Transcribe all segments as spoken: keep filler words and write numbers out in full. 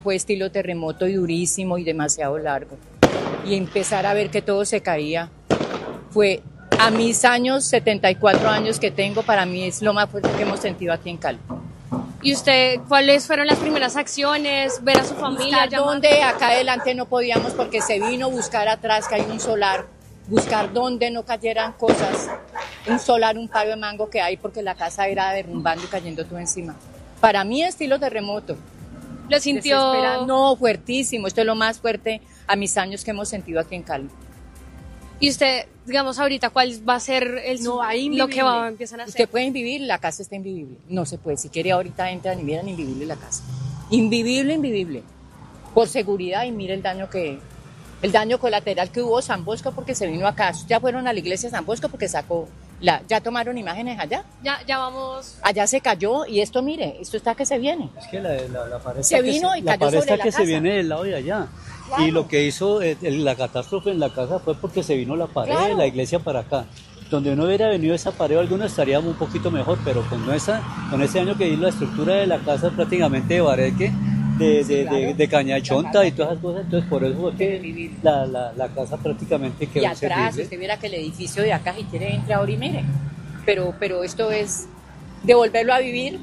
Fue estilo terremoto y durísimo y demasiado largo. Y empezar a ver que todo se caía. Fue a mis años, setenta y cuatro años que tengo, para mí es lo más fuerte que hemos sentido aquí en Cali. ¿Y usted cuáles fueron las primeras acciones? ¿Ver a su familia? Buscar dónde, acá adelante no podíamos porque se vino, buscar atrás que hay un solar, buscar dónde no cayeran cosas, un solar, un palo de mango que hay porque la casa era derrumbando y cayendo todo encima. Para mí estilo terremoto. ¿Lo sintió? No, fuertísimo, esto es lo más fuerte a mis años que hemos sentido aquí en Cali. ¿Y usted, digamos ahorita, cuál va a ser el, no, ahí lo que va a empezar a hacer? Usted puede vivir, la casa está invivible, no se puede, si quiere ahorita entran y miran invivible la casa. Invivible, invivible, por seguridad y mire el daño que, el daño colateral que hubo San Bosco porque se vino acá. Ya fueron a la iglesia de San Bosco porque sacó, la, ya tomaron imágenes allá. Ya, ya vamos. Allá se cayó y esto mire, esto está que se viene. Es que la, la, la pared se vino se, y la cayó pared sobre está la que casa. Se viene del lado de allá. Claro. Y lo que hizo eh, la catástrofe en la casa fue porque se vino la pared claro. de la iglesia para acá. Donde no hubiera venido esa pared, algunos estaríamos un poquito mejor, pero con esa, con ese año que hizo la estructura de la casa prácticamente de bareque, de, sí, de, claro. de, de caña de chonta y todas esas cosas, entonces por eso fue que la, la, la casa prácticamente quedó y atrás, si usted viera que el edificio de acá, si quiere, entre ahora y mire. Pero, pero esto es devolverlo a vivir.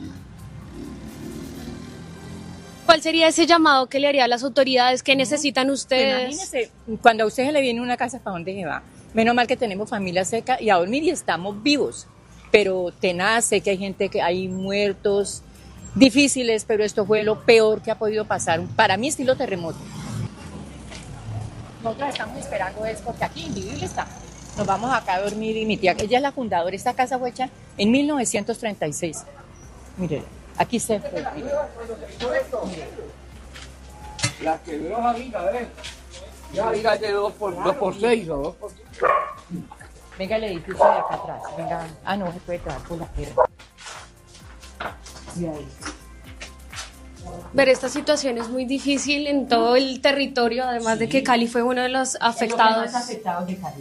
¿Cuál sería ese llamado que le haría a las autoridades? ¿Qué necesitan ustedes? Imagínese, cuando a usted se le viene una casa, ¿para dónde se va? Menos mal que tenemos familia cerca y a dormir y estamos vivos. Pero tenaz, sé que hay gente, que hay muertos difíciles, pero esto fue lo peor que ha podido pasar. Para mí, estilo terremoto. Nosotros estamos esperando es porque aquí invivible está. Nos vamos acá a dormir y mi tía, ella es la fundadora. Esta casa fue hecha en mil novecientos treinta y seis. Mire, aquí se fue. Mire. Mire. La que veo a amiga, ¿eh? Ya diga de dos por seis o dos por venga el edificio de acá atrás. Venga. Ah, no, se puede traer por la tierra. Y ahí. Ver esta situación es muy difícil en todo el territorio, además sí. de que Cali fue uno de los afectados. Es afectados de Cali.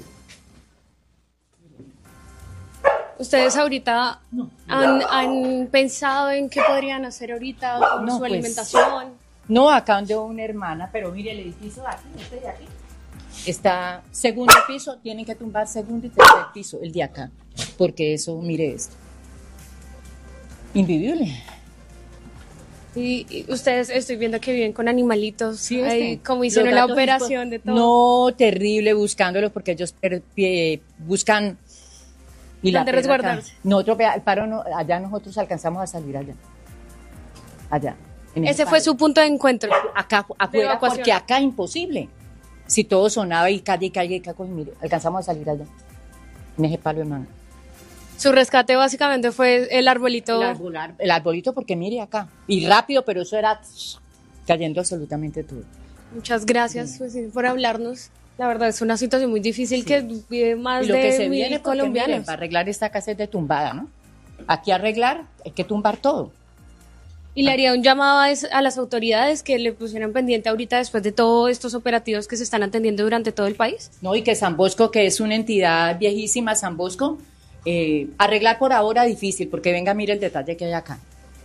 ¿Ustedes ahorita no. han, han pensado en qué podrían hacer ahorita con no, su pues, alimentación? No, acá donde una hermana, pero mire el edificio de aquí, este de aquí, está segundo piso, tienen que tumbar segundo y tercer piso, el de acá, porque eso, mire esto, invivible. Y, y ustedes, estoy viendo que viven con animalitos, sí, ahí, este, como hicieron la operación de todo. No, terrible buscándolos porque ellos per, eh, buscan... Y ¿Dónde resguardarse? Nosotros, el paro, no, allá nosotros alcanzamos a salir allá. Allá. Ese fue su punto de encuentro. Acá, afuera, porque acá imposible. Si todo sonaba y calle y calle y calle, mire, alcanzamos a salir allá. En ese palo de mango. Su rescate básicamente fue el arbolito. El, arbolar, el arbolito, porque mire acá. Y rápido, pero eso era cayendo absolutamente todo. Muchas gracias sí. pues, por hablarnos. La verdad es una situación muy difícil sí. que vive más y lo de que se mil viene colombianos. Miren, para arreglar esta casa es de tumbada, ¿no? Aquí arreglar hay que tumbar todo. Y le haría un llamado a, a las autoridades que le pusieran pendiente ahorita después de todos estos operativos que se están atendiendo durante todo el país. No, y que San Bosco, que es una entidad viejísima, San Bosco, eh, arreglar por ahora difícil, porque venga, mire el detalle que hay acá.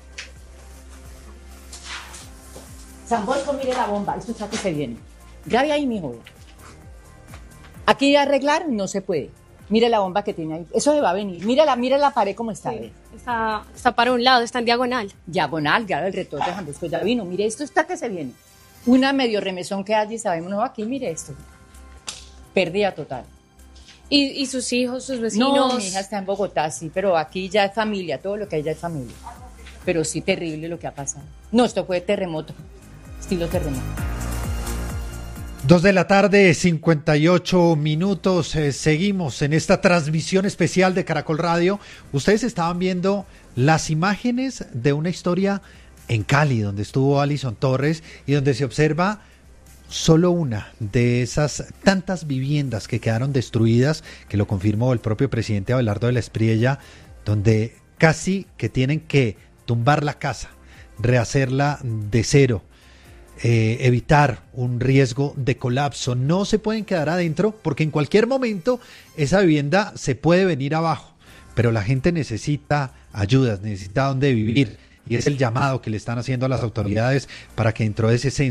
San Bosco, mire la bomba, esto está que se viene. Grave ahí, mijo. Aquí arreglar no se puede. Mire la bomba que tiene ahí. Eso se va a venir. Mire la, mire la pared como está. Sí, está. Está para un lado, está en diagonal. Diagonal, claro, el retorno de San Bosco ya vino. Mire, esto está que se viene. Una medio remesón que hay y sabemos, no, aquí mire esto. Pérdida total. ¿Y, y sus hijos, sus vecinos? No, mi hija está en Bogotá, sí, pero aquí ya es familia, todo lo que hay ya es familia. Pero sí, terrible lo que ha pasado. No, esto fue terremoto, estilo terremoto. Dos de la tarde, cincuenta y ocho minutos. Eh, seguimos en esta transmisión especial de Caracol Radio. Ustedes estaban viendo las imágenes de una historia en Cali, donde estuvo Alison Torres y donde se observa solo una de esas tantas viviendas que quedaron destruidas, que lo confirmó el propio presidente Abelardo de la Espriella, donde casi que tienen que tumbar la casa, rehacerla de cero. Eh, evitar un riesgo de colapso. No se pueden quedar adentro porque en cualquier momento esa vivienda se puede venir abajo, pero la gente necesita ayudas, necesita dónde vivir y es el llamado que le están haciendo a las autoridades para que dentro de ese censo